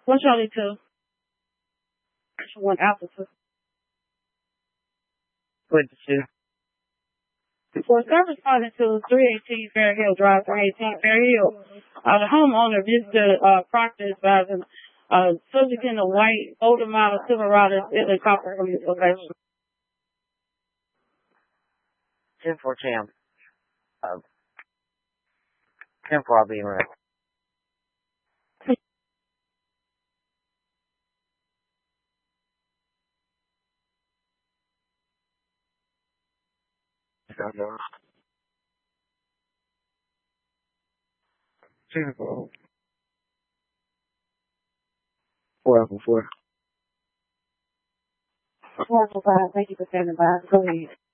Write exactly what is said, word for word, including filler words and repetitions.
One Charlie two. One Alpha two. twenty-two. For service responding to three eighteen Fair Hill Drive, three eighteen Fair Hill, uh, the homeowner visited uh, Proctor's driving uh, subject in a white older model Silverado in the copper location. ten four Cam. Uh, ten four I'll be right. Four. Four Apple four. Four Apple five. Thank you for standing by. Go ahead.